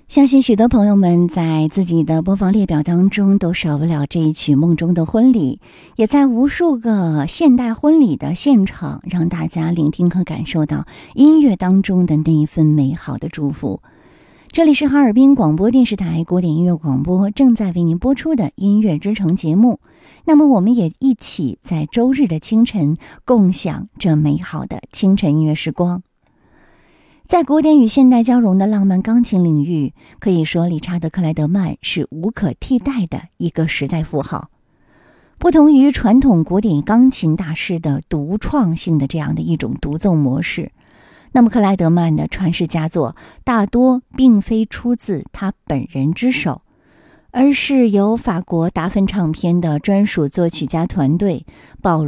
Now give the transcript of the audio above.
相信许多朋友们在自己的播放列表当中都少不了这一曲《梦中的婚礼》，也在无数个现代婚礼的现场让大家聆听和感受到音乐当中的那一份美好的祝福。这里是哈尔滨广播电视台古典音乐广播正在为您播出的音乐之城节目，那么我们也一起在周日的清晨共享这美好的清晨音乐时光。在古典与现代交融的浪漫钢琴领域，可以说理查德·克莱德曼是无可替代的一个时代符号。不同于传统古典钢琴大师的独创性的这样的一种独奏模式，那么克莱德曼的传世佳作大多并非出自他本人之手，而是由法国达芬唱片的专属作曲家团队保